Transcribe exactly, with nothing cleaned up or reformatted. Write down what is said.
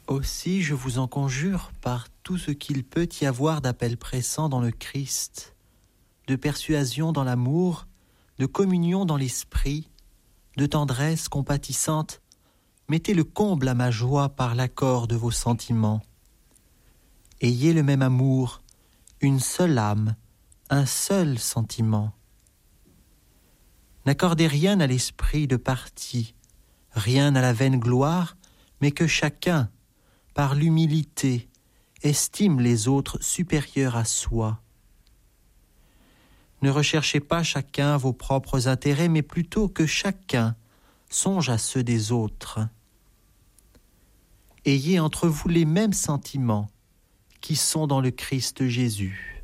Aussi, je vous en conjure, par tout ce qu'il peut y avoir d'appel pressant dans le Christ, de persuasion dans l'amour, de communion dans l'esprit, de tendresse compatissante, mettez le comble à ma joie par l'accord de vos sentiments. Ayez le même amour, une seule âme, un seul sentiment. N'accordez rien à l'esprit de parti, rien à la vaine gloire, mais que chacun, par l'humilité, estime les autres supérieurs à soi. Ne recherchez pas chacun vos propres intérêts, mais plutôt que chacun songe à ceux des autres. Ayez entre vous les mêmes sentiments qui sont dans le Christ Jésus.